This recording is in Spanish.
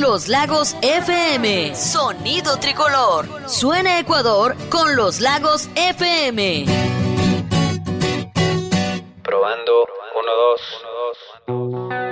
Los Lagos FM, sonido tricolor. Suena Ecuador con Los Lagos FM. Probando, 1, 2.